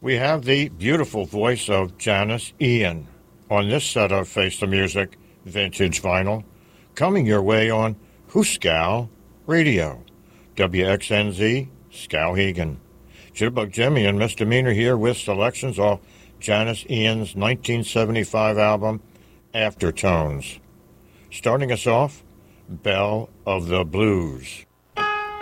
We have the beautiful voice of Janis Ian on this set of Face the Music Vintage Vinyl, coming your way on Hooskow Radio, WXNZ, Skowhegan. Jitterbug Jimmy and Misdemeanor here with selections off Janis Ian's 1975 album, Aftertones. Starting us off, Belle of the Blues.